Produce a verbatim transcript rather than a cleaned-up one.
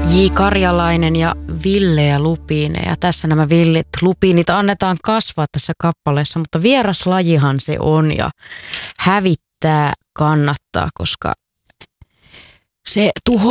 J. Karjalainen ja Ville ja Lupiine. Ja tässä nämä villit lupiinit annetaan kasvaa tässä kappaleessa, mutta vieraslajihan se on ja hävittää kannattaa, koska se tuho